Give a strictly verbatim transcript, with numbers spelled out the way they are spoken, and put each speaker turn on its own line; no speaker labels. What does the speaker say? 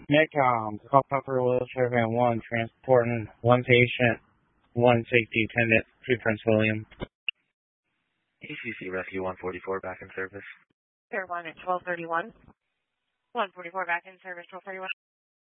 Medcom, call Puffer Wheelchair Van one, transporting one patient, one safety attendant to Prince William.
E C C Rescue one forty-four back in service.
Fair one at twelve thirty-one. one forty-four back in service, twelve thirty-one.